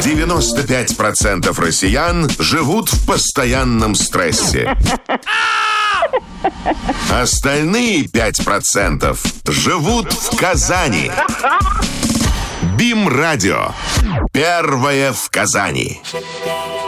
95% россиян живут в постоянном стрессе. Остальные 5% живут в Казани. БИМ-радио. Первое в Казани.